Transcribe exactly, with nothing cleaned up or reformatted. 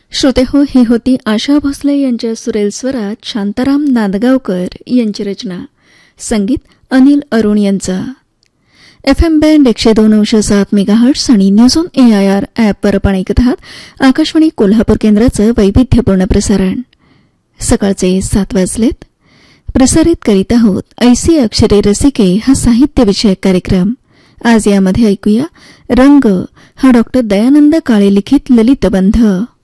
श्रोते हो, ही होती आशा भोसले यांच्या सुरेल स्वरात शांताराम नांदगावकर यांची रचना. संगीत अनिल अरुण यांचा. एफ एम बँड एकशे दोन अंश सात मेगाहर्ट्स आणि news on A I R ॲपवर आपण ऐकत आहात आकाशवाणी कोल्हापूर केंद्राचं वैविध्यपूर्ण प्रसारण. सकाळचे सात वाजलेत. प्रसारित करीत आहोत ऐसी अक्षरे रसिके हा साहित्यविषयक कार्यक्रम. आज यामध्ये ऐकूया रंग हा डॉक्टर दयानंद काळे लिखित ललितबंध.